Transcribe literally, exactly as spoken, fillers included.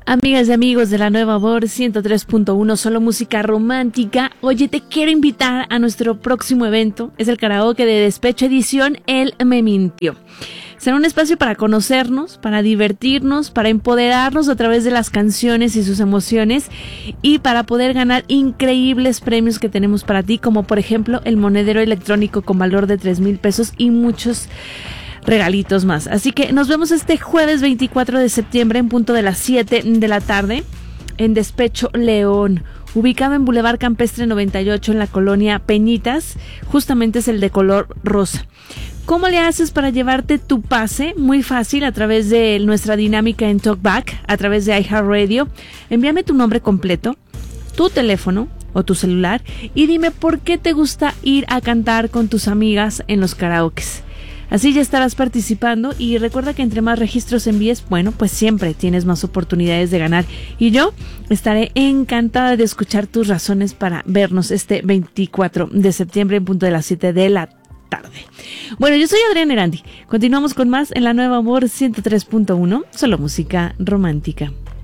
Amigas y amigos de la Nueva Voz ciento tres punto uno, solo música romántica. Oye, te quiero invitar a nuestro próximo evento. Es el karaoke de Despecho edición Él me mintió. Será un espacio para conocernos, para divertirnos, para empoderarnos a través de las canciones y sus emociones y para poder ganar increíbles premios que tenemos para ti, como por ejemplo el monedero electrónico con valor de tres mil pesos y muchos regalitos más. Así que nos vemos este jueves veinticuatro de septiembre en punto de las siete de la tarde en Despecho León, ubicado en Boulevard Campestre noventa y ocho en la colonia Peñitas. Justamente es el de color rosa. ¿Cómo le haces para llevarte tu pase? Muy fácil, a través de nuestra dinámica en Talkback, a través de iHeartRadio. Envíame tu nombre completo, tu teléfono o tu celular y dime por qué te gusta ir a cantar con tus amigas en los karaokes. Así ya estarás participando y recuerda que entre más registros envíes, bueno, pues siempre tienes más oportunidades de ganar. Y yo estaré encantada de escuchar tus razones para vernos este veinticuatro de septiembre en punto de las siete de la tarde. Bueno, yo soy Adriana Erandi. Continuamos con más en la Nueva Voz ciento tres punto uno, solo música romántica.